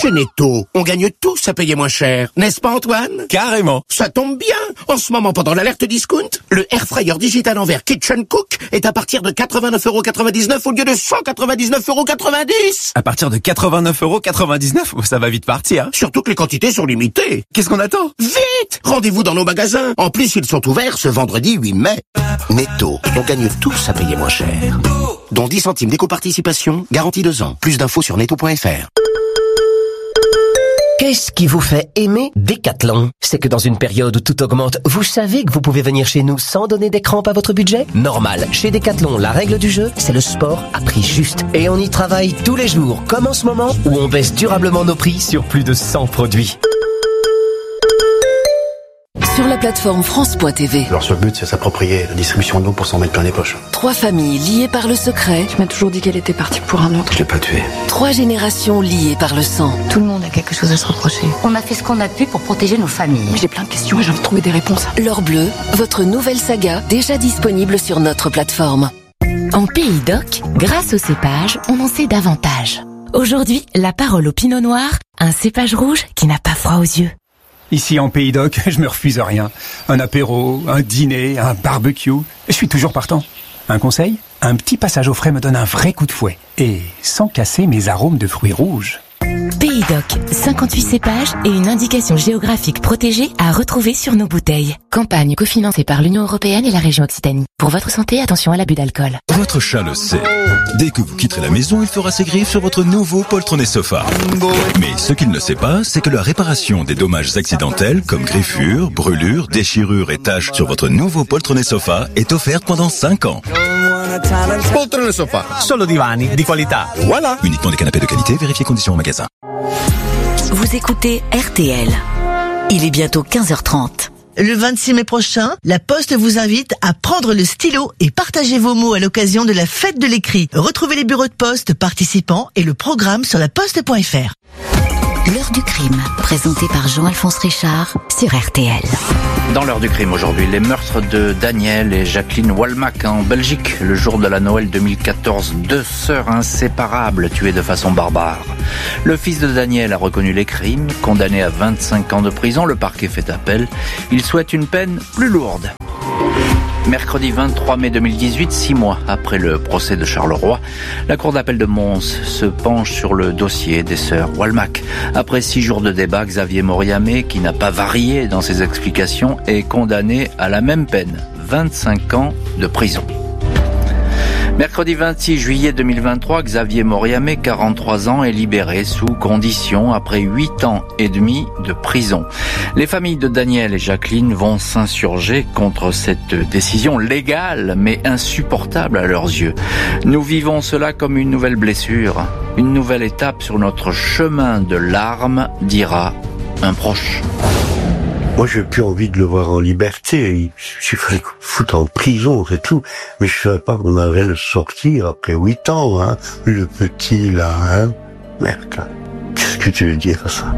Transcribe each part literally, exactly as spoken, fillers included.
Chez Netto, on gagne tous à payer moins cher. N'est-ce pas, Antoine? Carrément. Ça tombe bien. En ce moment, pendant l'alerte discount, le Air Fryer Digital en verre Kitchen Cook est à partir de quatre-vingt-neuf euros quatre-vingt-dix-neuf au lieu de cent quatre-vingt-dix-neuf euros quatre-vingt-dix. À partir de quatre-vingt-neuf euros quatre-vingt-dix-neuf, ça va vite partir. Hein. Surtout que les quantités sont limitées. Qu'est-ce qu'on attend? Vite! Rendez-vous dans nos magasins. En plus, ils sont ouverts ce vendredi huit mai. Netto, on gagne tous à payer moins cher. Dont dix centimes d'éco-participation, garantie deux ans. Plus d'infos sur netto point f r. Qu'est-ce qui vous fait aimer Decathlon? C'est que dans une période où tout augmente, vous savez que vous pouvez venir chez nous sans donner des crampes à votre budget? Normal. Chez Decathlon, la règle du jeu, c'est le sport à prix juste. Et on y travaille tous les jours, comme en ce moment, où on baisse durablement nos prix sur plus de cent produits. Sur la plateforme France point T V. Leur seul but, c'est s'approprier la distribution de l'eau pour s'en mettre plein les poches. Trois familles liées par le secret. Tu m'as toujours dit qu'elle était partie pour un autre. Je l'ai pas tuée. Trois générations liées par le sang. Tout le monde a quelque chose à se reprocher. On a fait ce qu'on a pu pour protéger nos familles. J'ai plein de questions et j'ai envie de trouver des réponses. L'Or Bleu, votre nouvelle saga, déjà disponible sur notre plateforme. En Pays d'Oc, grâce au cépage, on en sait davantage. Aujourd'hui, la parole au Pinot Noir, un cépage rouge qui n'a pas froid aux yeux. Ici en Pays d'Oc, je me refuse rien. Un apéro, un dîner, un barbecue, je suis toujours partant. Un conseil? Un petit passage au frais me donne un vrai coup de fouet. Et sans casser mes arômes de fruits rouges. Pays d'Oc, cinquante-huit cépages et une indication géographique protégée à retrouver sur nos bouteilles. Campagne cofinancée par l'Union Européenne et la région Occitanie. Pour votre santé, attention à l'abus d'alcool. Votre chat le sait. Dès que vous quitterez la maison, il fera ses griffes sur votre nouveau poltronné sofa. Mais ce qu'il ne sait pas, c'est que la réparation des dommages accidentels, comme griffures, brûlures, déchirures et taches sur votre nouveau poltronné sofa est offerte pendant cinq ans. Poltrone sofa, solo divani di qualità. Voilà. Uniquement des canapés de qualité, vérifiez conditions en magasin. Vous écoutez R T L. Il est bientôt quinze heures trente. Le vingt-six mai prochain, la Poste vous invite à prendre le stylo et partager vos mots à l'occasion de la fête de l'écrit. Retrouvez les bureaux de poste participants et le programme sur la poste point f r. L'heure du crime, présentée par Jean-Alphonse Richard sur R T L. Dans l'heure du crime aujourd'hui, les meurtres de Daniel et Jacqueline Walmack en Belgique, le jour de la Noël deux mille quatorze, deux sœurs inséparables tuées de façon barbare. Le fils de Daniel a reconnu les crimes, condamné à vingt-cinq ans de prison, le parquet fait appel. Il souhaite une peine plus lourde. Mercredi vingt-trois mai deux mille dix-huit, six mois après le procès de Charleroi, la cour d'appel de Mons se penche sur le dossier des sœurs Walmack. Après six jours de débat, Xavier Moriamé, qui n'a pas varié dans ses explications, est condamné à la même peine, vingt-cinq ans de prison. Mercredi vingt-six juillet deux mille vingt-trois, Xavier Moriamé, quarante-trois ans, est libéré sous condition après huit ans et demi de prison. Les familles de Daniel et Jacqueline vont s'insurger contre cette décision légale mais insupportable à leurs yeux. Nous vivons cela comme une nouvelle blessure, une nouvelle étape sur notre chemin de larmes, dira un proche. Moi, j'ai plus envie de le voir en liberté. Il suffit de foutre en prison, c'est tout. Mais je savais pas qu'on allait le sortir après huit ans, hein. Le petit, là, hein. Merde, là. Qu'est-ce que tu veux dire à ça?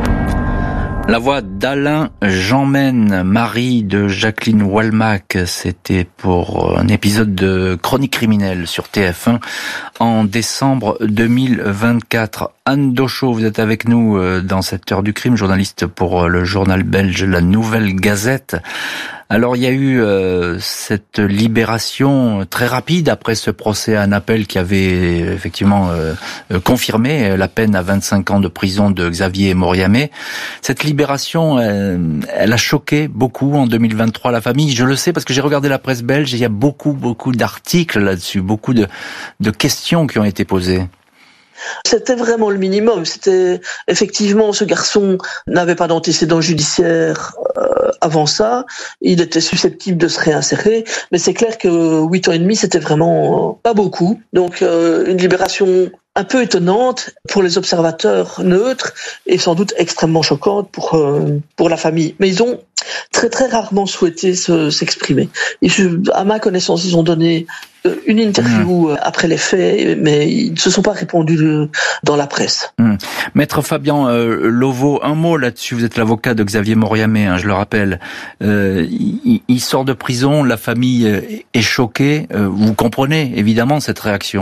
La voix d'Alain Jeanmaine, mari de Jacqueline Walmack, c'était pour un épisode de Chronique criminelle sur T F un en décembre deux mille vingt-quatre. Anne Dochot, vous êtes avec nous dans cette heure du crime, journaliste pour le journal belge La Nouvelle Gazette. Alors il y a eu euh, cette libération très rapide après ce procès à un appel qui avait effectivement euh, confirmé la peine à vingt-cinq ans de prison de Xavier Moriamé. Cette libération, elle, elle a choqué beaucoup en deux mille vingt-trois la famille. Je le sais parce que j'ai regardé la presse belge et il y a beaucoup, beaucoup d'articles là-dessus, beaucoup de, de questions qui ont été posées. C'était vraiment le minimum. C'était effectivement, ce garçon n'avait pas d'antécédent judiciaire euh, avant ça. Il était susceptible de se réinsérer, mais c'est clair que huit ans et demi, c'était vraiment euh, pas beaucoup. Donc euh, une libération un peu étonnante pour les observateurs neutres et sans doute extrêmement choquante pour euh, pour la famille. Mais ils ont très très rarement souhaité se, s'exprimer. Et je, à ma connaissance, ils ont donné une interview mmh. après les faits, mais ils ne se sont pas répondus dans la presse. Mmh. Maître Fabien euh, Lovo, un mot là-dessus. Vous êtes l'avocat de Xavier Moriamé, hein, je le rappelle. Euh, il, il sort de prison, la famille est choquée. Euh, vous comprenez évidemment cette réaction?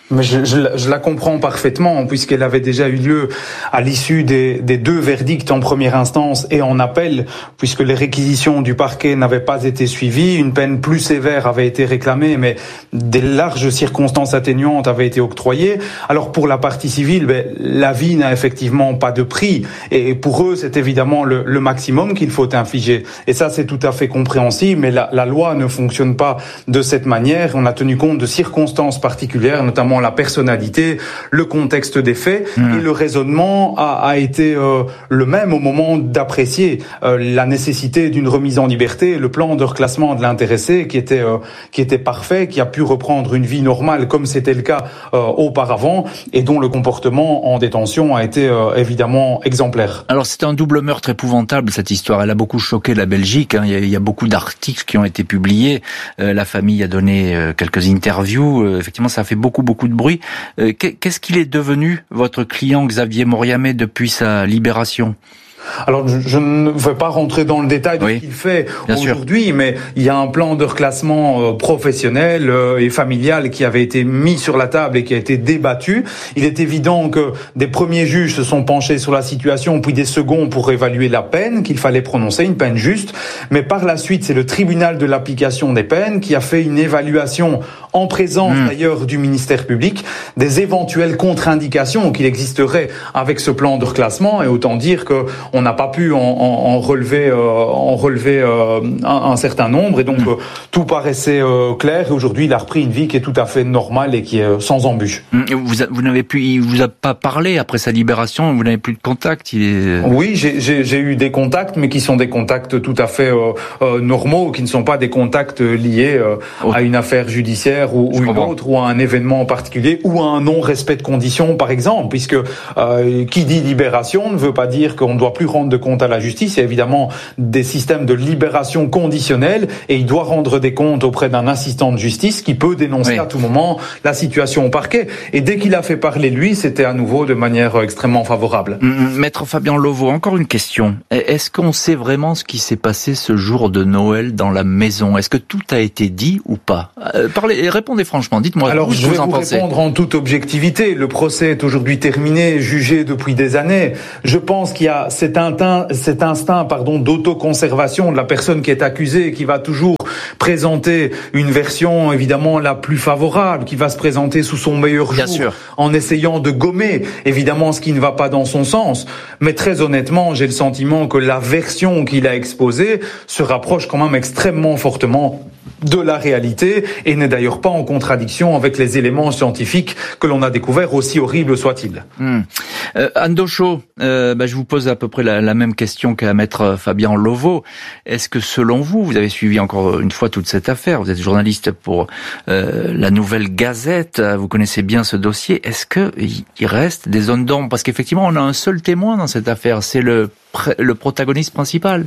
Mais je, je, je la comprends parfaitement, puisqu'elle avait déjà eu lieu à l'issue des, des deux verdicts en première instance et en appel, puisque les réquisitions du parquet n'avaient pas été suivies. Une peine plus sévère avait été réclamée, mais des larges circonstances atténuantes avaient été octroyées. Alors pour la partie civile, ben, la vie n'a effectivement pas de prix. Et pour eux, c'est évidemment le, le maximum qu'il faut infliger. Et ça, c'est tout à fait compréhensible, mais la, la loi ne fonctionne pas de cette manière. On a tenu compte de circonstances particulières, notamment la personnalité, le contexte des faits, mmh. et le raisonnement a, a été euh, le même au moment d'apprécier euh, la nécessité d'une remise en liberté, le plan de reclassement de l'intéressé qui était euh, qui était parfait, qui a pu reprendre une vie normale comme c'était le cas euh, auparavant, et dont le comportement en détention a été euh, évidemment exemplaire. Alors c'est un double meurtre épouvantable, cette histoire. Elle a beaucoup choqué la Belgique, hein. il, y a, il y a beaucoup d'articles qui ont été publiés, euh, la famille a donné euh, quelques interviews, euh, effectivement ça a fait beaucoup beaucoup de bruit. Euh, qu'est-ce qu'il est devenu, votre client Xavier Moriamet, depuis sa libération ? Alors, je, je ne vais pas rentrer dans le détail de oui, ce qu'il fait aujourd'hui, sûr. mais il y a un plan de reclassement euh, professionnel euh, et familial qui avait été mis sur la table et qui a été débattu. Il est évident que des premiers juges se sont penchés sur la situation, puis des seconds pour évaluer la peine qu'il fallait prononcer, une peine juste. Mais par la suite, c'est le tribunal de l'application des peines qui a fait une évaluation en présence mmh. d'ailleurs du ministère public des éventuelles contre-indications qu'il existerait avec ce plan de reclassement. Et autant dire que on n'a pas pu en, en, en relever, euh, en relever euh, un, un certain nombre, et donc mmh. euh, tout paraissait euh, clair. Et aujourd'hui, il a repris une vie qui est tout à fait normale et qui est euh, sans embûches. Vous, a, vous n'avez plus, il vous a pas parlé après sa libération. Vous n'avez plus de contact. Il est... Oui, j'ai, j'ai, j'ai eu des contacts, mais qui sont des contacts tout à fait euh, euh, normaux, qui ne sont pas des contacts liés euh, oh. à une affaire judiciaire ou, ou une autre, ou à un événement particulier, ou à un non-respect de conditions, par exemple, puisque euh, qui dit libération ne veut pas dire qu'on ne doit plus rendre de compte à la justice. Il y a évidemment des systèmes de libération conditionnelle, et il doit rendre des comptes auprès d'un assistant de justice qui peut dénoncer oui. à tout moment la situation au parquet. Et dès qu'il a fait parler lui, c'était à nouveau de manière extrêmement favorable. Maître Fabien Lovo, encore une question. Est-ce qu'on sait vraiment ce qui s'est passé ce jour de Noël dans la maison ? Est-ce que tout a été dit ou pas ? euh, Parlez, répondez franchement, dites-moi. Alors, vous, je vais vous en vous pensez. répondre en toute objectivité. Le procès est aujourd'hui terminé, jugé depuis des années. Je pense qu'il y a cet instinct, cet instinct, pardon, d'autoconservation de la personne qui est accusée, qui va toujours présenter une version évidemment la plus favorable, qui va se présenter sous son meilleur Bien jour, sûr. en essayant de gommer évidemment ce qui ne va pas dans son sens. Mais très honnêtement, j'ai le sentiment que la version qu'il a exposée se rapproche quand même extrêmement fortement de la réalité, et n'est d'ailleurs pas en contradiction avec les éléments scientifiques que l'on a découverts, aussi horribles soient-ils. Mmh. Euh, Anne Dochot, euh, bah, je vous pose à peu près la, la même question qu'à maître Fabien Lovo. Est-ce que selon vous, vous avez suivi encore une fois toute cette affaire, vous êtes journaliste pour euh, la Nouvelle Gazette, vous connaissez bien ce dossier, est-ce qu'il reste des zones d'ombre ? Parce qu'effectivement, on a un seul témoin dans cette affaire, c'est le, le protagoniste principal.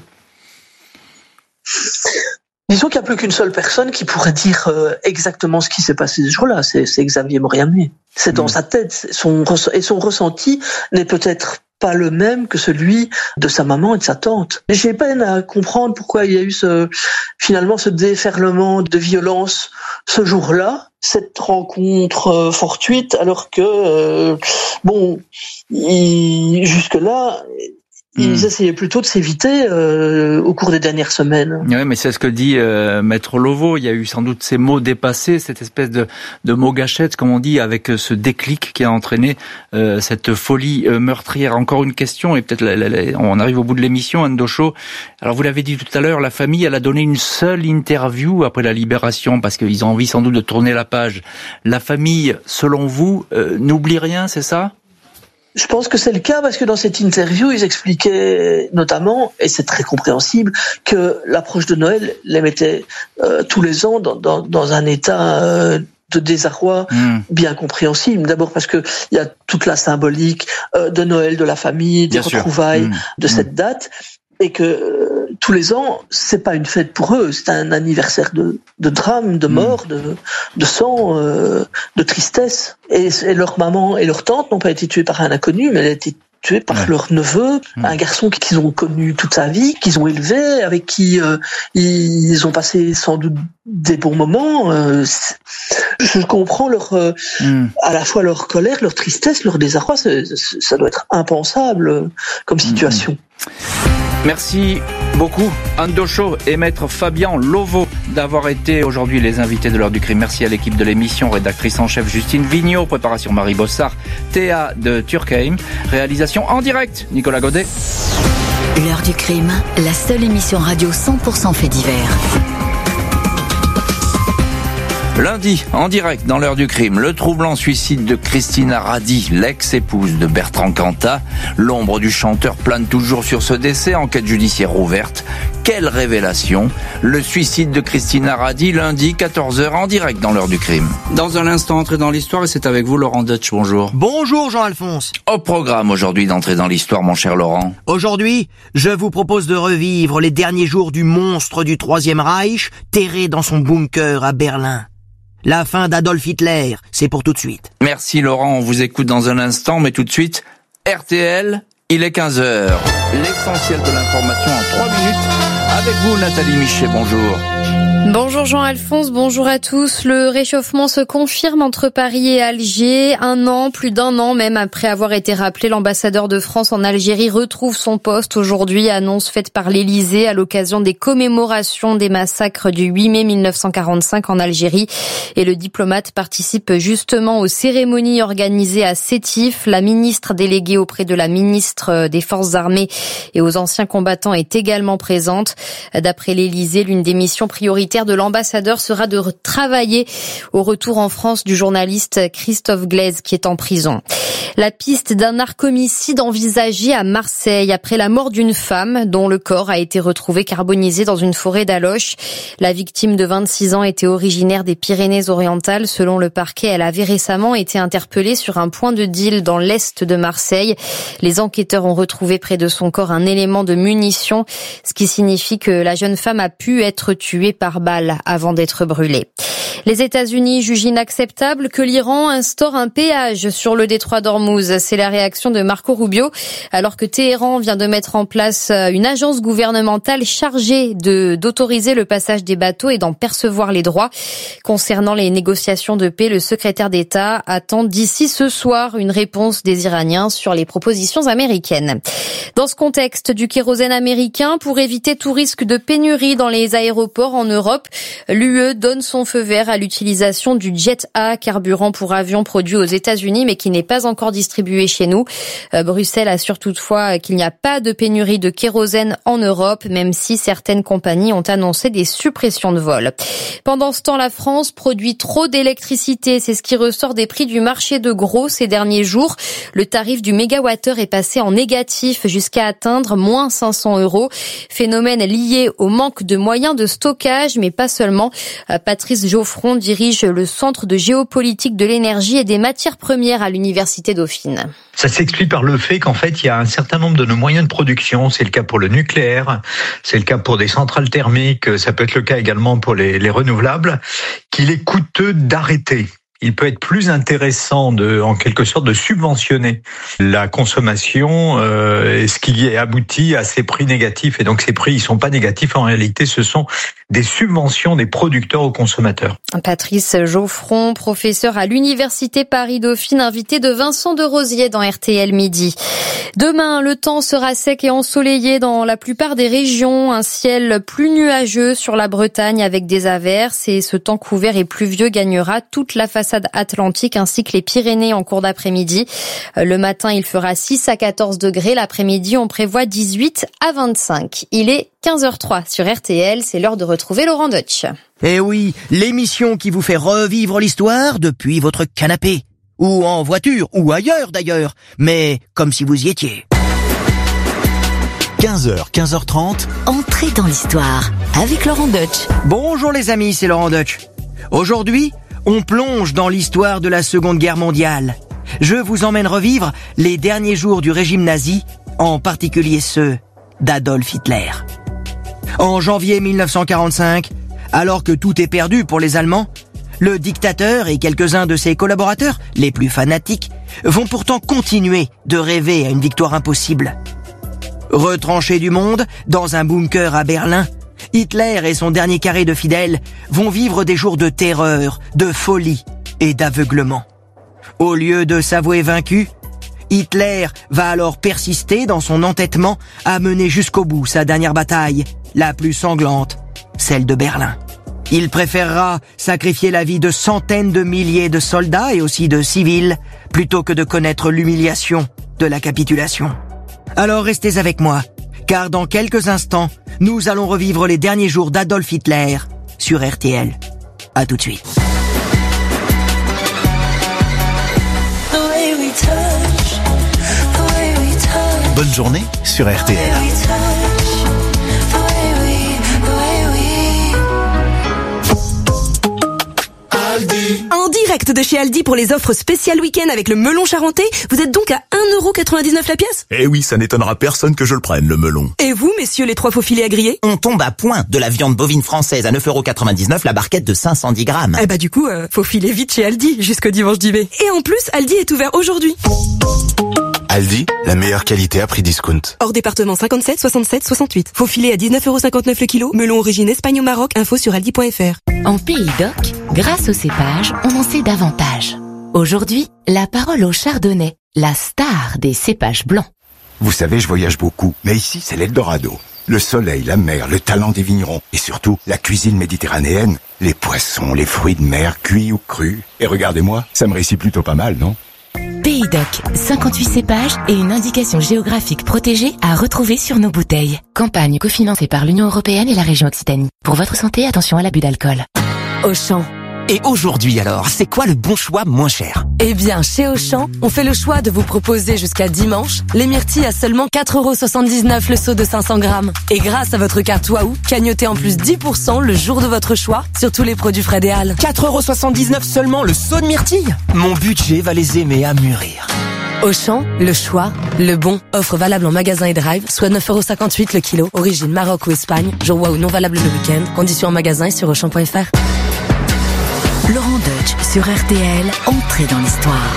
Disons qu'il n'y a plus qu'une seule personne qui pourrait dire euh, exactement ce qui s'est passé ce jour-là, c'est, c'est Xavier Moriamet. C'est dans mmh. sa tête, son, et son ressenti n'est peut-être pas le même que celui de sa maman et de sa tante. Mais j'ai peine à comprendre pourquoi il y a eu ce, finalement ce déferlement de violence ce jour-là, cette rencontre euh, fortuite, alors que, euh, bon, il, jusque-là... Ils mmh. essayaient plutôt de s'éviter euh, au cours des dernières semaines. Oui, mais c'est ce que dit euh, Maître Lovo. Il y a eu sans doute ces mots dépassés, cette espèce de, de mots gâchettes, comme on dit, avec ce déclic qui a entraîné euh, cette folie euh, meurtrière. Encore une question, et peut-être la, la, la, on arrive au bout de l'émission, Anne Dochot. Alors vous l'avez dit tout à l'heure, la famille, elle a donné une seule interview après la libération, parce qu'ils ont envie sans doute de tourner la page. La famille, selon vous, euh, n'oublie rien, c'est ça ? Je pense que c'est le cas parce que dans cette interview, ils expliquaient notamment, et c'est très compréhensible, que l'approche de Noël les mettait euh, tous les ans dans, dans, dans un état euh, de désarroi mmh. bien compréhensible. D'abord parce que il y a toute la symbolique euh, de Noël, de la famille, des bien retrouvailles mmh. de mmh. cette date, et que euh, tous les ans, c'est pas une fête pour eux, c'est un anniversaire de, de drame, de mort, mmh. de, de sang, euh, de tristesse. Et, et leur maman et leur tante n'ont pas été tuées par un inconnu, mais elles ont été tués par ouais. leur neveu, mmh. un garçon qu'ils ont connu toute sa vie, qu'ils ont élevé, avec qui euh, ils ont passé sans doute des bons moments. Euh, je comprends leur, euh, mmh. à la fois leur colère, leur tristesse, leur désarroi. C'est, c'est, ça doit être impensable euh, comme situation. Mmh. Merci beaucoup Ando Show et maître Fabien Lovo d'avoir été aujourd'hui les invités de l'heure du crime. Merci à l'équipe de l'émission, rédactrice en chef Justine Vigneault, préparation Marie Bossard, Théa de Turkheim, réalisation en direct Nicolas Godet. L'heure du crime, la seule émission radio cent pour cent fait divers. Lundi, en direct dans l'heure du crime, le troublant suicide de Christina Radi, l'ex-épouse de Bertrand Cantat. L'ombre du chanteur plane toujours sur ce décès, enquête judiciaire ouverte. Quelle révélation! Le suicide de Christina Radi, lundi, quatorze heures, en direct dans l'heure du crime. Dans un instant, entrée dans l'histoire, et c'est avec vous, Laurent Deutsch, bonjour. Bonjour, Jean-Alphonse. Au programme aujourd'hui d'entrer dans l'histoire, mon cher Laurent. Aujourd'hui, je vous propose de revivre les derniers jours du monstre du Troisième Reich, terré dans son bunker à Berlin. La fin d'Adolf Hitler, c'est pour tout de suite. Merci Laurent, on vous écoute dans un instant, mais tout de suite, R T L, il est quinze heures. L'essentiel de l'information en trois minutes. Avec vous Nathalie Michet, bonjour. Bonjour Jean-Alphonse, bonjour à tous. Le réchauffement se confirme entre Paris et Alger. Un an, plus d'un an même après avoir été rappelé, l'ambassadeur de France en Algérie retrouve son poste aujourd'hui. Annonce faite par l'Élysée à l'occasion des commémorations des massacres du huit mai mille neuf cent quarante-cinq en Algérie. Et le diplomate participe justement aux cérémonies organisées à Sétif. La ministre déléguée auprès de la ministre des Forces armées et aux anciens combattants est également présente. D'après l'Élysée, l'une des missions prioritaires de l'ambassadeur sera de travailler au retour en France du journaliste Christophe Glaise qui est en prison. La piste d'un narcomicide envisagé à Marseille après la mort d'une femme dont le corps a été retrouvé carbonisé dans une forêt d'Aloche. La victime de vingt-six ans était originaire des Pyrénées-Orientales. Selon le parquet, elle avait récemment été interpellée sur un point de deal dans l'est de Marseille. Les enquêteurs ont retrouvé près de son corps un élément de munition, ce qui signifie que la jeune femme a pu être tuée par balle avant d'être brûlée. Les États-Unis jugent inacceptable que l'Iran instaure un péage sur le détroit d'Ormuz. C'est la réaction de Marco Rubio, alors que Téhéran vient de mettre en place une agence gouvernementale chargée de d'autoriser le passage des bateaux et d'en percevoir les droits. Concernant les négociations de paix, le secrétaire d'État attend d'ici ce soir une réponse des Iraniens sur les propositions américaines. Dans ce contexte du kérosène américain, pour éviter tout risque de pénurie dans les aéroports en Europe, l'U E donne son feu vert à l'utilisation du Jet A, carburant pour avions produit aux États-Unis mais qui n'est pas encore distribué chez nous. Euh, Bruxelles assure toutefois qu'il n'y a pas de pénurie de kérosène en Europe, même si certaines compagnies ont annoncé des suppressions de vols. Pendant ce temps, la France produit trop d'électricité. C'est ce qui ressort des prix du marché de gros ces derniers jours. Le tarif du mégawattheure est passé en négatif jusqu'à atteindre moins cinq cents euros. Phénomène lié au manque de moyens de stockage, mais pas seulement. Patrice Geoffron dirige le Centre de géopolitique de l'énergie et des matières premières à l'Université Dauphine. Ça s'explique par le fait qu'en fait, il y a un certain nombre de nos moyens de production. C'est le cas pour le nucléaire, c'est le cas pour des centrales thermiques, ça peut être le cas également pour les, les renouvelables, qu'il est coûteux d'arrêter. Il peut être plus intéressant de, en quelque sorte, de subventionner la consommation, euh, ce qui aboutit à ces prix négatifs. Et donc ces prix, ils sont pas négatifs. En réalité, ce sont des subventions des producteurs aux consommateurs. Patrice Geoffron, professeur à l'Université Paris-Dauphine, invité de Vincent de Rosier dans R T L Midi. Demain, le temps sera sec et ensoleillé dans la plupart des régions. Un ciel plus nuageux sur la Bretagne avec des averses. Et ce temps couvert et pluvieux gagnera toute la façade atlantique ainsi que les Pyrénées en cours d'après-midi. Le matin, il fera six à quatorze degrés. L'après-midi, on prévoit dix-huit à vingt-cinq. Il est quinze heures zéro trois sur R T L. C'est l'heure de retrouver Laurent Deutsch. Eh oui, l'émission qui vous fait revivre l'histoire depuis votre canapé. Ou en voiture, ou ailleurs d'ailleurs. Mais comme si vous y étiez. quinze heures, quinze heures trente. Entrez dans l'histoire avec Laurent Deutsch. Bonjour les amis, c'est Laurent Deutsch. Aujourd'hui, on plonge dans l'histoire de la Seconde Guerre mondiale. Je vous emmène revivre les derniers jours du régime nazi, en particulier ceux d'Adolf Hitler. En janvier mille neuf cent quarante-cinq, alors que tout est perdu pour les Allemands, le dictateur et quelques-uns de ses collaborateurs, les plus fanatiques, vont pourtant continuer de rêver à une victoire impossible. Retranchés du monde, dans un bunker à Berlin, Hitler et son dernier carré de fidèles vont vivre des jours de terreur, de folie et d'aveuglement. Au lieu de s'avouer vaincu, Hitler va alors persister dans son entêtement à mener jusqu'au bout sa dernière bataille, la plus sanglante, celle de Berlin. Il préférera sacrifier la vie de centaines de milliers de soldats et aussi de civils plutôt que de connaître l'humiliation de la capitulation. Alors restez avec moi, car dans quelques instants, nous allons revivre les derniers jours d'Adolf Hitler sur R T L. À tout de suite. Bonne journée sur R T L. En direct de chez Aldi pour les offres spéciales week-end avec le melon charentais, vous êtes donc à un euro quatre-vingt-dix-neuf la pièce? Eh oui, ça n'étonnera personne que je le prenne, le melon. Et vous, messieurs les trois faux filets à griller? On tombe à point de la viande bovine française à neuf euros quatre-vingt-dix-neuf la barquette de cinq cent dix grammes. Eh bah du coup, euh, faut filer vite chez Aldi jusqu'au dimanche dix mai. Et en plus, Aldi est ouvert aujourd'hui. Aldi, la meilleure qualité à prix discount. Hors département cinquante-sept, soixante-sept, soixante-huit. Faux filet à dix-neuf euros cinquante-neuf le kilo. Melon origine Espagne au Maroc. Info sur aldi point fr. En Pays d'Oc, grâce au cépage, on en sait davantage. Aujourd'hui, la parole au chardonnay, la star des cépages blancs. Vous savez, je voyage beaucoup, mais ici, c'est l'Eldorado. Le soleil, la mer, le talent des vignerons et surtout la cuisine méditerranéenne, les poissons, les fruits de mer, cuits ou crus. Et regardez-moi, ça me réussit plutôt pas mal, non? Pays d'Oc, cinquante-huit cépages et une indication géographique protégée à retrouver sur nos bouteilles. Campagne cofinancée par l'Union européenne et la région Occitanie. Pour votre santé, attention à l'abus d'alcool. Auchan. Et aujourd'hui alors, c'est quoi le bon choix moins cher? Eh bien, chez Auchan, on fait le choix de vous proposer jusqu'à dimanche les myrtilles à seulement quatre euros soixante-dix-neuf le seau de cinq cents grammes. Et grâce à votre carte Waouh, cagnotez en plus dix pour cent le jour de votre choix sur tous les produits Fred et Hall. quatre euros soixante-dix-neuf seulement le seau de myrtilles? Mon budget va les aimer à mûrir. Auchan, le choix, le bon. Offre valable en magasin et drive, soit neuf euros cinquante-huit le kilo. Origine Maroc ou Espagne. Jour Waouh non valable le week-end. Conditions en magasin et sur auchan point fr. Laurent Deutsch sur R T L, entrée dans l'histoire.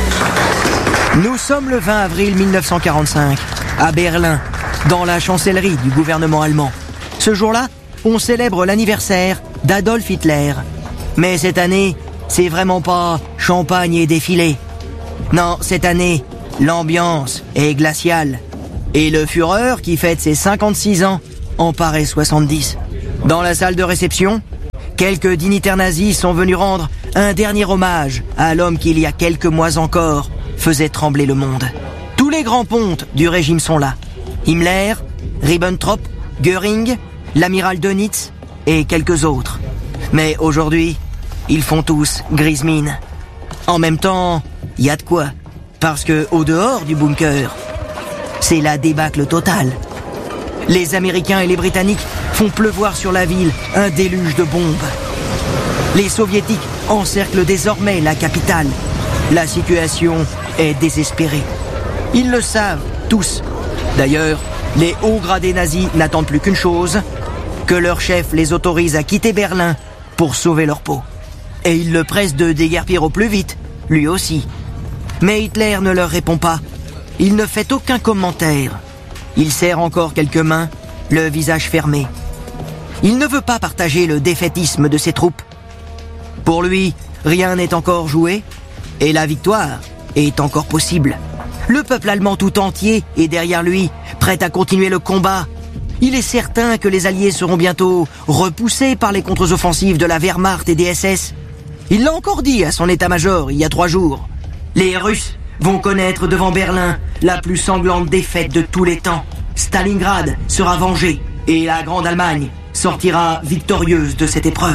Nous sommes le vingt avril mille neuf cent quarante-cinq, à Berlin, dans la chancellerie du gouvernement allemand. Ce jour-là, on célèbre l'anniversaire d'Adolf Hitler. Mais cette année, c'est vraiment pas champagne et défilé. Non, cette année, l'ambiance est glaciale. Et le Führer, qui fête ses cinquante-six ans, en paraît soixante-dix. Dans la salle de réception, quelques dignitaires nazis sont venus rendre un dernier hommage à l'homme qui, il y a quelques mois encore, faisait trembler le monde. Tous les grands pontes du régime sont là. Himmler, Ribbentrop, Göring, l'amiral Dönitz et quelques autres. Mais aujourd'hui, ils font tous grise mine. En même temps, il y a de quoi. Parce que au dehors du bunker, c'est la débâcle totale. Les Américains et les Britanniques font pleuvoir sur la ville un déluge de bombes. Les Soviétiques encerclent désormais la capitale. La situation est désespérée. Ils le savent, tous. D'ailleurs, les hauts gradés nazis n'attendent plus qu'une chose, que leur chef les autorise à quitter Berlin pour sauver leur peau. Et ils le pressent de déguerpir au plus vite, lui aussi. Mais Hitler ne leur répond pas. Il ne fait aucun commentaire. Il serre encore quelques mains, le visage fermé. Il ne veut pas partager le défaitisme de ses troupes. Pour lui, rien n'est encore joué, et la victoire est encore possible. Le peuple allemand tout entier est derrière lui, prêt à continuer le combat. Il est certain que les Alliés seront bientôt repoussés par les contre-offensives de la Wehrmacht et des S S. Il l'a encore dit à son état-major il y a trois jours. Les Russes vont connaître devant Berlin la plus sanglante défaite de tous les temps. Stalingrad sera vengé et la Grande Allemagne sortira victorieuse de cette épreuve.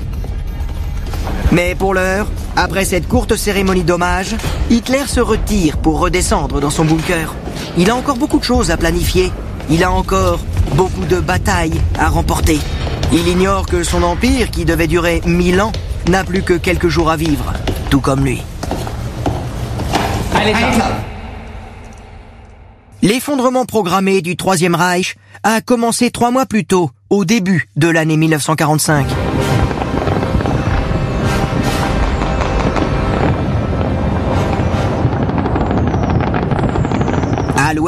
Mais pour l'heure, après cette courte cérémonie d'hommage, Hitler se retire pour redescendre dans son bunker. Il a encore beaucoup de choses à planifier. Il a encore beaucoup de batailles à remporter. Il ignore que son empire, qui devait durer mille ans, n'a plus que quelques jours à vivre, tout comme lui. Allez, Allez. L'effondrement programmé du Troisième Reich a commencé trois mois plus tôt, au début de l'année mille neuf cent quarante-cinq.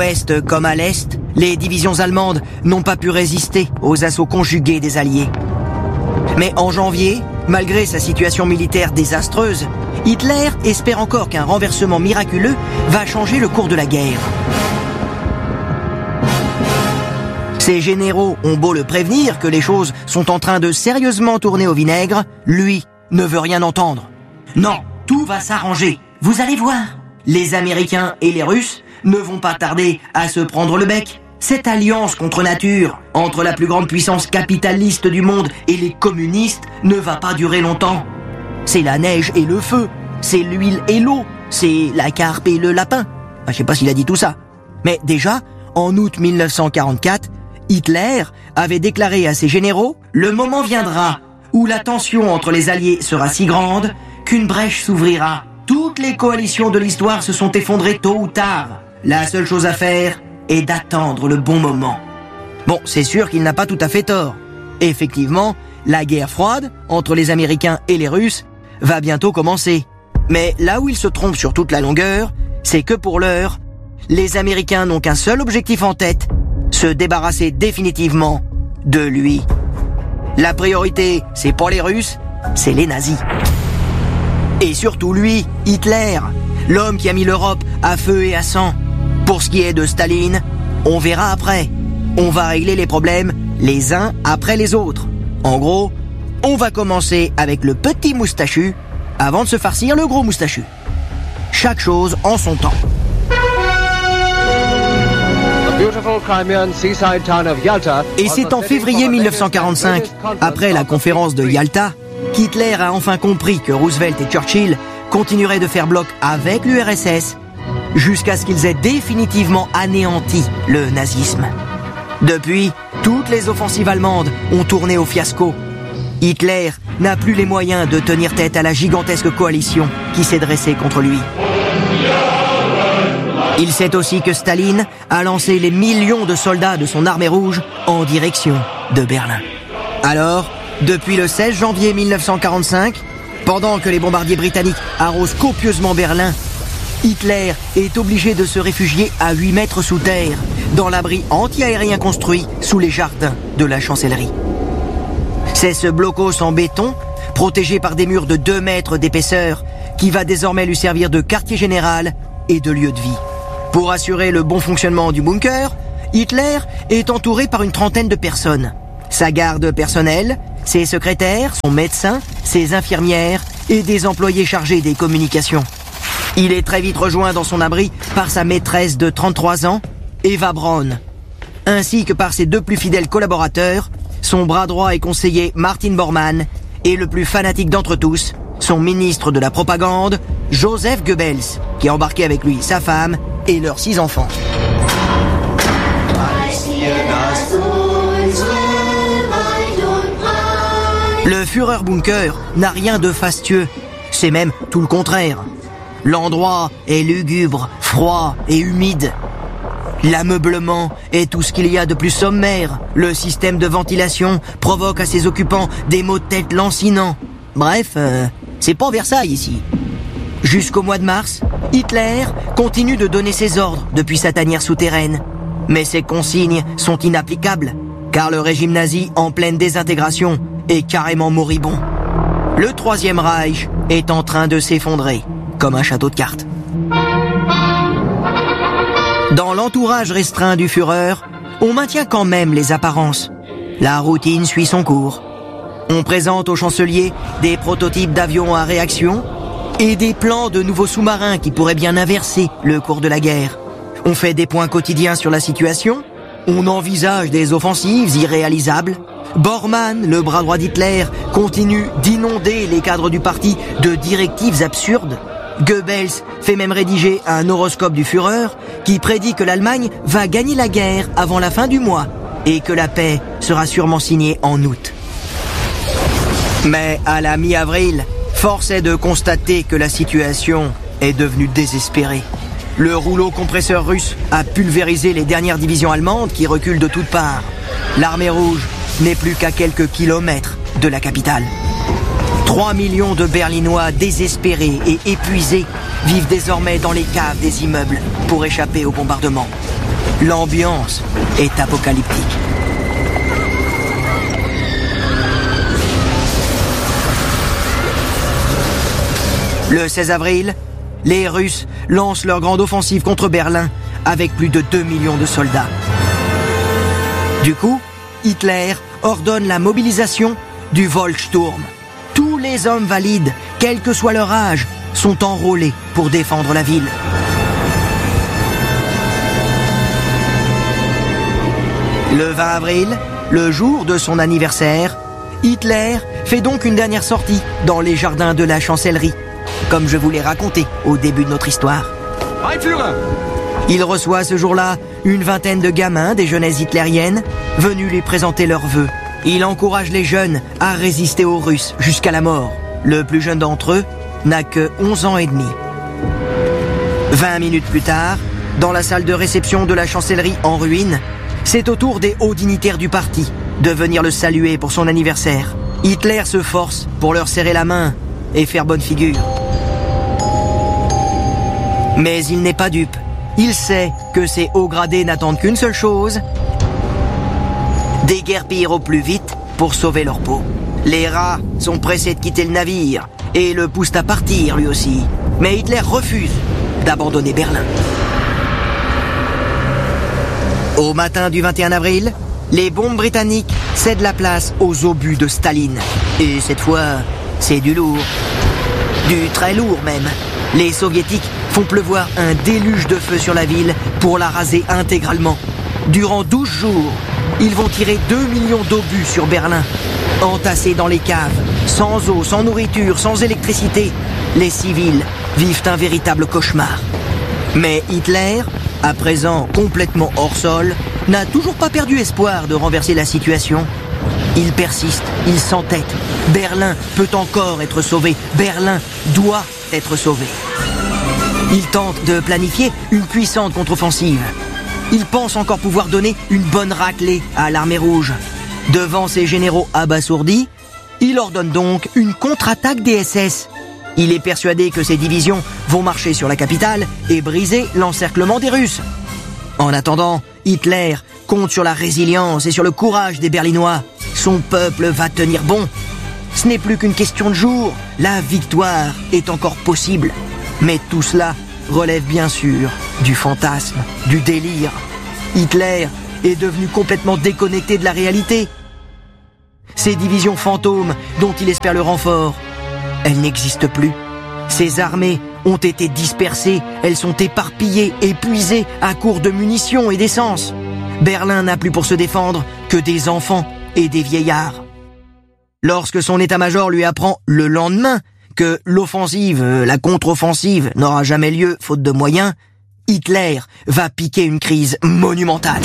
l'ouest comme à l'est, les divisions allemandes n'ont pas pu résister aux assauts conjugués des Alliés. Mais en janvier, malgré sa situation militaire désastreuse, Hitler espère encore qu'un renversement miraculeux va changer le cours de la guerre. Ses généraux ont beau le prévenir que les choses sont en train de sérieusement tourner au vinaigre, lui ne veut rien entendre. Non, tout va s'arranger, vous allez voir. Les Américains et les Russes ne vont pas tarder à se prendre le bec. Cette alliance contre nature entre la plus grande puissance capitaliste du monde et les communistes ne va pas durer longtemps. C'est la neige et le feu, c'est l'huile et l'eau, c'est la carpe et le lapin. Enfin, je sais pas s'il a dit tout ça. Mais déjà, en août mille neuf cent quarante-quatre, Hitler avait déclaré à ses généraux « Le moment viendra où la tension entre les Alliés sera si grande qu'une brèche s'ouvrira. Toutes les coalitions de l'histoire se sont effondrées tôt ou tard. La seule chose à faire est d'attendre le bon moment. » Bon, c'est sûr qu'il n'a pas tout à fait tort. Effectivement, la guerre froide entre les Américains et les Russes va bientôt commencer. Mais là où il se trompe sur toute la longueur, c'est que pour l'heure, les Américains n'ont qu'un seul objectif en tête, se débarrasser définitivement de lui. La priorité, c'est pas les Russes, c'est les nazis. Et surtout lui, Hitler, l'homme qui a mis l'Europe à feu et à sang. Pour ce qui est de Staline, on verra après. On va régler les problèmes les uns après les autres. En gros, on va commencer avec le petit moustachu avant de se farcir le gros moustachu. Chaque chose en son temps. Et c'est en février mille neuf cent quarante-cinq, après la conférence de Yalta, qu'Hitler a enfin compris que Roosevelt et Churchill continueraient de faire bloc avec l'U R S S jusqu'à ce qu'ils aient définitivement anéanti le nazisme. Depuis, toutes les offensives allemandes ont tourné au fiasco. Hitler n'a plus les moyens de tenir tête à la gigantesque coalition qui s'est dressée contre lui. Il sait aussi que Staline a lancé les millions de soldats de son armée rouge en direction de Berlin. Alors, depuis le seize janvier mille neuf cent quarante-cinq, pendant que les bombardiers britanniques arrosent copieusement Berlin, Hitler est obligé de se réfugier à huit mètres sous terre, dans l'abri anti-aérien construit sous les jardins de la chancellerie. C'est ce blocos en béton, protégé par des murs de deux mètres d'épaisseur, qui va désormais lui servir de quartier général et de lieu de vie. Pour assurer le bon fonctionnement du bunker, Hitler est entouré par une trentaine de personnes. Sa garde personnelle, ses secrétaires, son médecin, ses infirmières et des employés chargés des communications. Il est très vite rejoint dans son abri par sa maîtresse de trente-trois ans, Eva Braun, ainsi que par ses deux plus fidèles collaborateurs, son bras droit et conseiller Martin Bormann et le plus fanatique d'entre tous, son ministre de la propagande, Joseph Goebbels, qui a embarqué avec lui sa femme et leurs six enfants. Le Führerbunker n'a rien de fastueux, c'est même tout le contraire. L'endroit est lugubre, froid et humide. L'ameublement est tout ce qu'il y a de plus sommaire. Le système de ventilation provoque à ses occupants des maux de tête lancinants. Bref, euh, c'est pas Versailles ici. Jusqu'au mois de mars, Hitler continue de donner ses ordres depuis sa tanière souterraine. Mais ces consignes sont inapplicables, car le régime nazi en pleine désintégration est carrément moribond. Le Troisième Reich est en train de s'effondrer, comme un château de cartes. Dans l'entourage restreint du Führer, on maintient quand même les apparences. La routine suit son cours. On présente au chancelier des prototypes d'avions à réaction et des plans de nouveaux sous-marins qui pourraient bien inverser le cours de la guerre. On fait des points quotidiens sur la situation. On envisage des offensives irréalisables. Bormann, le bras droit d'Hitler, continue d'inonder les cadres du parti de directives absurdes. Goebbels fait même rédiger un horoscope du Führer qui prédit que l'Allemagne va gagner la guerre avant la fin du mois et que la paix sera sûrement signée en août. Mais à la mi-avril, force est de constater que la situation est devenue désespérée. Le rouleau compresseur russe a pulvérisé les dernières divisions allemandes qui reculent de toutes parts. L'armée rouge n'est plus qu'à quelques kilomètres de la capitale. Trois millions de Berlinois désespérés et épuisés vivent désormais dans les caves des immeubles pour échapper au bombardement. L'ambiance est apocalyptique. Le seize avril, les Russes lancent leur grande offensive contre Berlin avec plus de deux millions de soldats. Du coup, Hitler ordonne la mobilisation du Volkssturm. Tous les hommes valides, quel que soit leur âge, sont enrôlés pour défendre la ville. Le vingt avril, le jour de son anniversaire, Hitler fait donc une dernière sortie dans les jardins de la chancellerie, comme je vous l'ai raconté au début de notre histoire. Il reçoit ce jour-là une vingtaine de gamins des jeunesses hitlériennes venus lui présenter leurs vœux. Il encourage les jeunes à résister aux Russes jusqu'à la mort. Le plus jeune d'entre eux n'a que onze ans et demi. Vingt minutes plus tard, dans la salle de réception de la chancellerie en ruine, c'est au tour des hauts dignitaires du parti de venir le saluer pour son anniversaire. Hitler se force pour leur serrer la main et faire bonne figure. Mais il n'est pas dupe. Il sait que ces hauts gradés n'attendent qu'une seule chose: déguerpir au plus vite pour sauver leur peau. Les rats sont pressés de quitter le navire et le poussent à partir lui aussi. Mais Hitler refuse d'abandonner Berlin. Au matin du vingt et un avril, les bombes britanniques cèdent la place aux obus de Staline. Et cette fois, c'est du lourd. Du très lourd même. Les soviétiques font pleuvoir un déluge de feu sur la ville pour la raser intégralement. Durant douze jours, ils vont tirer deux millions d'obus sur Berlin. Entassés dans les caves, sans eau, sans nourriture, sans électricité, les civils vivent un véritable cauchemar. Mais Hitler, à présent complètement hors sol, n'a toujours pas perdu espoir de renverser la situation. Il persiste, il s'entête. Berlin peut encore être sauvé. Berlin doit être sauvé. Il tente de planifier une puissante contre-offensive. Il pense encore pouvoir donner une bonne raclée à l'armée rouge. Devant ses généraux abasourdis, il ordonne donc une contre-attaque des S S. Il est persuadé que ces divisions vont marcher sur la capitale et briser l'encerclement des Russes. En attendant, Hitler compte sur la résilience et sur le courage des Berlinois. Son peuple va tenir bon. Ce n'est plus qu'une question de jours. La victoire est encore possible. Mais tout cela relève bien sûr du fantasme, du délire. Hitler est devenu complètement déconnecté de la réalité. Ces divisions fantômes dont il espère le renfort, elles n'existent plus. Ces armées ont été dispersées, elles sont éparpillées, épuisées à court de munitions et d'essence. Berlin n'a plus pour se défendre que des enfants et des vieillards. Lorsque son état-major lui apprend le lendemain que l'offensive, la contre-offensive n'aura jamais lieu faute de moyens, Hitler va piquer une crise monumentale.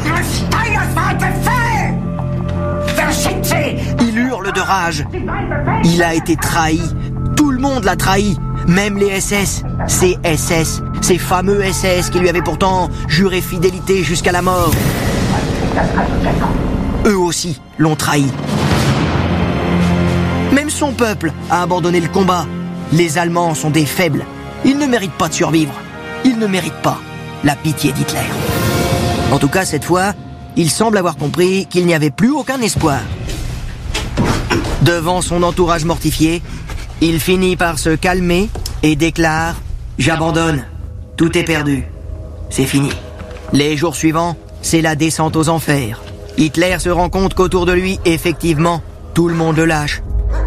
Il hurle de rage. Il a été trahi. Tout le monde l'a trahi. Même les S S. Ces S S. Ces fameux S S qui lui avaient pourtant juré fidélité jusqu'à la mort. Eux aussi l'ont trahi. Même son peuple a abandonné le combat. Les Allemands sont des faibles. Ils ne méritent pas de survivre. Ils ne méritent pas la pitié d'Hitler. En tout cas, cette fois, il semble avoir compris qu'il n'y avait plus aucun espoir. Devant son entourage mortifié, il finit par se calmer et déclare « J'abandonne. Tout est perdu. C'est fini. » Les jours suivants, c'est la descente aux enfers. Hitler se rend compte qu'autour de lui, effectivement, tout le monde le lâche.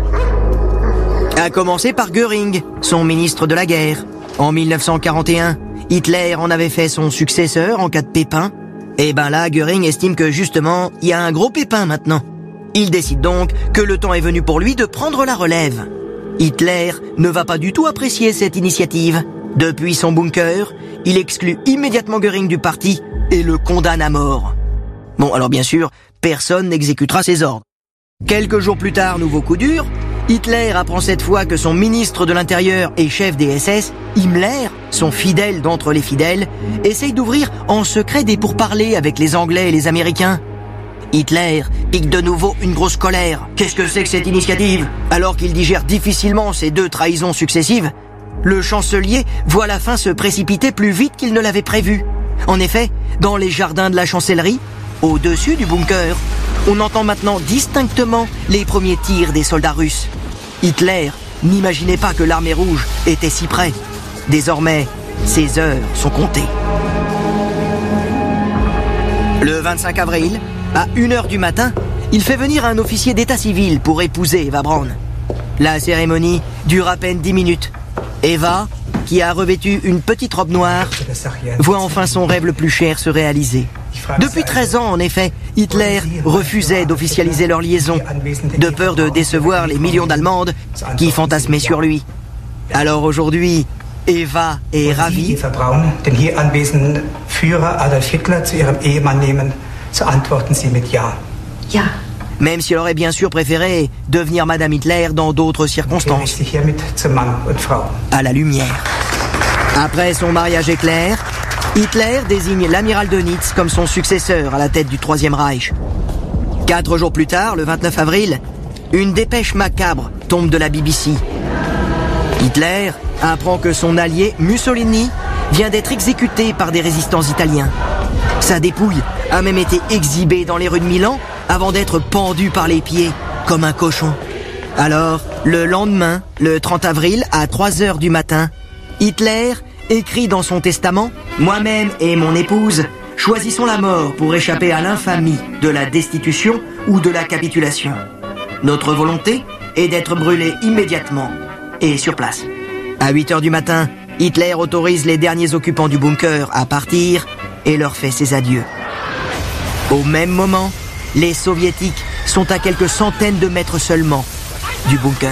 À commencer par Göring, son ministre de la guerre. En mille neuf cent quarante et un, Hitler en avait fait son successeur en cas de pépin. Et ben là, Göring estime que justement, il y a un gros pépin maintenant. Il décide donc que le temps est venu pour lui de prendre la relève. Hitler ne va pas du tout apprécier cette initiative. Depuis son bunker, il exclut immédiatement Göring du parti et le condamne à mort. Bon, alors bien sûr, personne n'exécutera ses ordres. Quelques jours plus tard, nouveau coup dur, Hitler apprend cette fois que son ministre de l'Intérieur et chef des S S, Himmler, son fidèle d'entre les fidèles, essaye d'ouvrir en secret des pourparlers avec les Anglais et les Américains. Hitler pique de nouveau une grosse colère. Qu'est-ce que c'est que cette initiative? Alors qu'il digère difficilement ces deux trahisons successives, le chancelier voit la fin se précipiter plus vite qu'il ne l'avait prévu. En effet, dans les jardins de la chancellerie, au-dessus du bunker, on entend maintenant distinctement les premiers tirs des soldats russes. Hitler n'imaginait pas que l'armée rouge était si près. Désormais, ses heures sont comptées. Le vingt-cinq avril, à une heure du matin, il fait venir un officier d'état civil pour épouser Eva Braun. La cérémonie dure à peine dix minutes. Eva, qui a revêtu une petite robe noire, voit enfin son rêve le plus cher se réaliser. Depuis treize ans, en effet, Hitler refusait d'officialiser leur liaison, de peur de décevoir les millions d'Allemandes qui fantasmaient sur lui. Alors aujourd'hui, Eva est ravie. den hier anwesenden Führer Adolf Hitler zu ihrem Ehemann nehmen, so antworten Sie mit Ja. Ja. Même si elle aurait bien sûr préféré devenir Madame Hitler dans d'autres circonstances. À la lumière. Après son mariage éclair, Hitler désigne l'amiral Dönitz comme son successeur à la tête du Troisième Reich. Quatre jours plus tard, le vingt-neuf avril, une dépêche macabre tombe de la B B C. Hitler apprend que son allié Mussolini vient d'être exécuté par des résistants italiens. Sa dépouille a même été exhibée dans les rues de Milan avant d'être pendu par les pieds comme un cochon. Alors, le lendemain, le trente avril, à trois heures du matin, Hitler écrit dans son testament « Moi-même et mon épouse choisissons la mort pour échapper à l'infamie de la destitution ou de la capitulation. Notre volonté est d'être brûlés immédiatement et sur place. » À huit heures du matin, Hitler autorise les derniers occupants du bunker à partir et leur fait ses adieux. Au même moment, les soviétiques sont à quelques centaines de mètres seulement du bunker.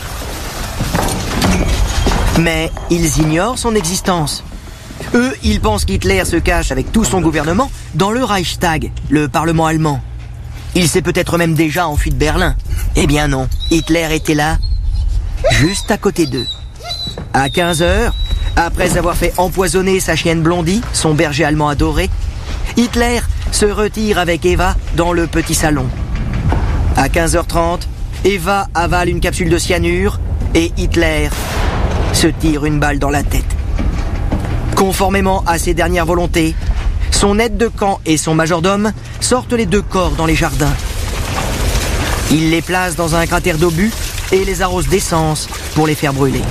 Mais ils ignorent son existence. Eux, ils pensent qu'Hitler se cache avec tout son gouvernement dans le Reichstag, le parlement allemand. Il s'est peut-être même déjà enfui de Berlin. Eh bien non, Hitler était là, juste à côté d'eux. À quinze heures, après avoir fait empoisonner sa chienne Blondie, son berger allemand adoré, Hitler se retire avec Eva dans le petit salon. À quinze heures trente, Eva avale une capsule de cyanure et Hitler se tire une balle dans la tête. Conformément à ses dernières volontés, son aide de camp et son majordome sortent les deux corps dans les jardins. Il les place dans un cratère d'obus et les arrose d'essence pour les faire brûler.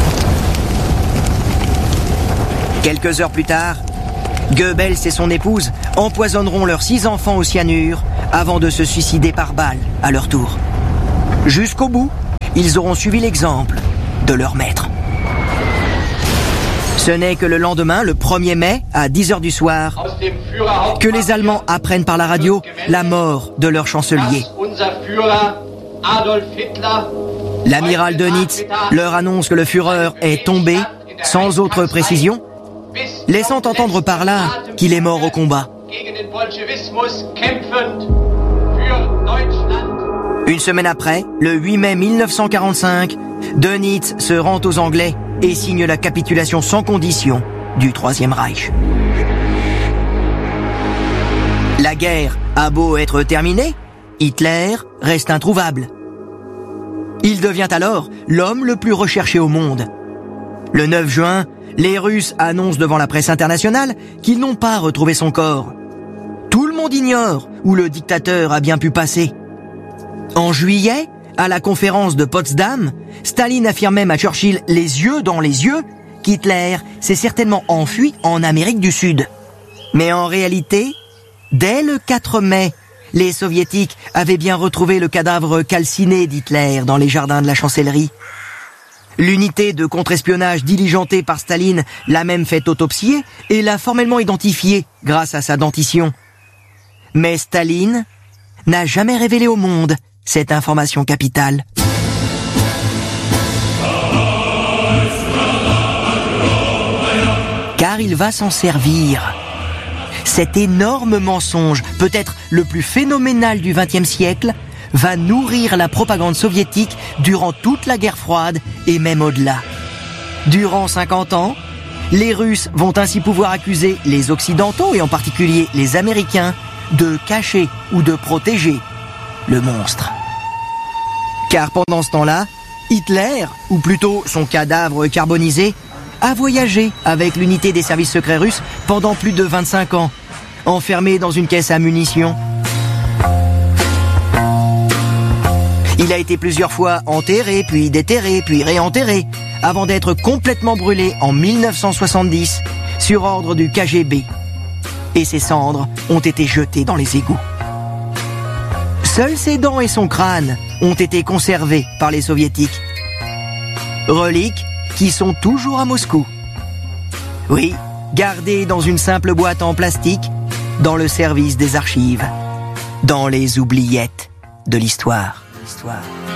Quelques heures plus tard, Goebbels et son épouse empoisonneront leurs six enfants au cyanure avant de se suicider par balle à leur tour. Jusqu'au bout, ils auront suivi l'exemple de leur maître. Ce n'est que le lendemain, le premier mai, à dix heures du soir, que les Allemands apprennent par la radio la mort de leur chancelier. L'amiral Dönitz leur annonce que le Führer est tombé, sans autre précision, laissant entendre par là qu'il est mort au combat. Une semaine après, le huit mai mille neuf cent quarante-cinq, Dönitz se rend aux Anglais et signe la capitulation sans condition du Troisième Reich. La guerre a beau être terminée, Hitler reste introuvable. Il devient alors l'homme le plus recherché au monde. Le neuf juin, les Russes annoncent devant la presse internationale qu'ils n'ont pas retrouvé son corps. Tout le monde ignore où le dictateur a bien pu passer. En juillet, à la conférence de Potsdam, Staline affirme même à Churchill les yeux dans les yeux qu'Hitler s'est certainement enfui en Amérique du Sud. Mais en réalité, dès le quatre mai, les soviétiques avaient bien retrouvé le cadavre calciné d'Hitler dans les jardins de la chancellerie. L'unité de contre-espionnage diligentée par Staline l'a même fait autopsier et l'a formellement identifié grâce à sa dentition. Mais Staline n'a jamais révélé au monde cette information capitale. Car il va s'en servir. Cet énorme mensonge, peut-être le plus phénoménal du vingtième siècle, va nourrir la propagande soviétique durant toute la guerre froide et même au-delà. Durant cinquante ans, les Russes vont ainsi pouvoir accuser les Occidentaux, et en particulier les Américains, de cacher ou de protéger le monstre. Car pendant ce temps-là, Hitler, ou plutôt son cadavre carbonisé, a voyagé avec l'unité des services secrets russes pendant plus de vingt-cinq ans, enfermé dans une caisse à munitions. Il a été plusieurs fois enterré, puis déterré, puis réenterré, avant d'être complètement brûlé en mille neuf cent soixante-dix sur ordre du K G B. Et ses cendres ont été jetées dans les égouts. Seuls ses dents et son crâne ont été conservés par les soviétiques. Reliques qui sont toujours à Moscou. Oui, gardées dans une simple boîte en plastique, dans le service des archives, dans les oubliettes de l'histoire. L'histoire.